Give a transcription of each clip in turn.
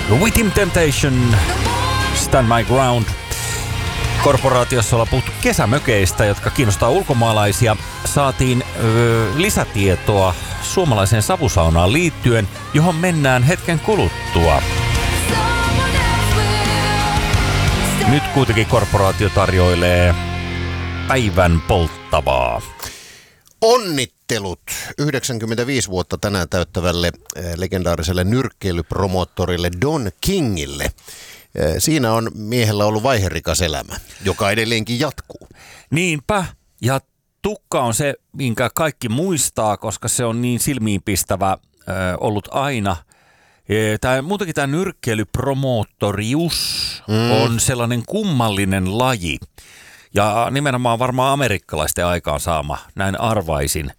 Within Temptation, Stand My Ground. Korporaatiossa ollaan puhuttu kesämökeistä, jotka kiinnostaa ulkomaalaisia. Saatiin lisätietoa suomalaiseen savusaunaan liittyen, johon mennään hetken kuluttua. Nyt kuitenkin korporaatio tarjoilee päivän polttavaa. Onnittelut 95 vuotta tänään täyttävälle legendaariselle nyrkkeilypromoottorille Don Kingille. Siinä on miehellä ollut vaiherikas elämä, joka edelleenkin jatkuu. Niinpä, ja tukka on se, minkä kaikki muistaa, koska se on niin silmiinpistävä ollut aina. Muutenkin tämä nyrkkeilypromoottorius on sellainen kummallinen laji. Ja nimenomaan varmaan amerikkalaisten aikaansaama, näin arvaisin.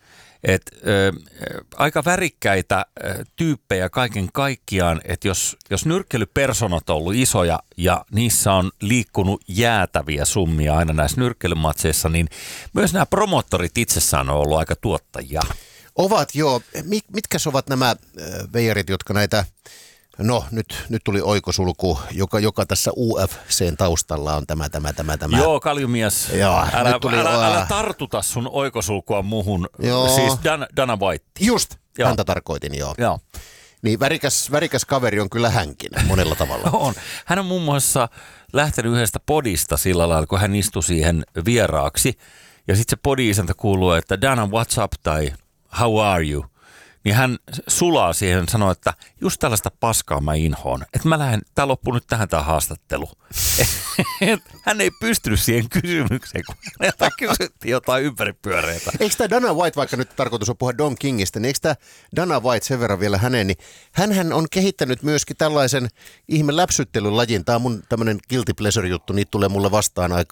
Aika värikkäitä tyyppejä kaiken kaikkiaan, että jos nyrkkeilypersonat on ollut isoja ja niissä on liikkunut jäätäviä summia aina näissä nyrkkeilymatseissa, niin myös nämä promoottorit itsessään on ollut aika tuottajia. Ovat joo. Mitkäs ovat nämä veijarit, jotka näitä... No, nyt tuli oikosulku, joka tässä UFC:n taustalla on tämä. Joo, kaljumies. Joo, älä tartuta sun oikosulkua muuhun. Joo. Siis Dana White. Just, joo. Häntä tarkoitin, joo. Joo. Niin värikäs kaveri on kyllä hänkin monella tavalla. On. Hän on muun muassa lähtenyt yhdestä podista sillä lailla, kun hän istui siihen vieraaksi. Ja sitten se podi-isäntä kuuluu, että Dana, what's up tai how are you? Niin hän sulaa siihen ja sanoo, että just tällaista paskaa mä inhoon. Että mä lähden, tää loppuu nyt tähän tää haastattelu. Hän ei pystynyt siihen kysymykseen, kun häneltä kysyttiin jotain ympäripyöreitä. Eikö tämä Dana White, vaikka nyt tarkoitus on puhua Don Kingistä, niin eikö tämä Dana White sen verran vielä häneen, niin hänhän on kehittänyt myöskin tällaisen ihme läpsyttelylajin. Tämä on mun tämmöinen guilty pleasure juttu, niitä tulee mulle vastaan